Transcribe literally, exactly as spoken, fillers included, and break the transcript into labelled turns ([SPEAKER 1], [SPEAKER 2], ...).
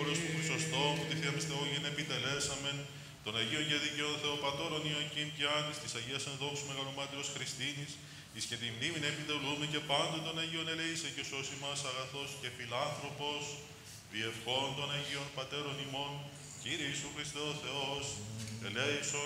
[SPEAKER 1] Θεόφορος του Χρυσοστόμου, τη Θεία Μυστεόγενε επιτελέσαμεν, των Αγίων και Δικαίων Θεοπατώρων Ιωακήμ και Άννης, της Αγίας Ενδόξου Μεγαλομάτριος Χριστίνης, εις και τη μνήμην επιτελούμε και πάντων των Αγίων ελεήσε και σώσει μας αγαθός και φιλάνθρωπος, διευχών των Αγίων Πατέρων ημών, Κύριε Ιησού Χριστέ ο Θεός, ελέησον.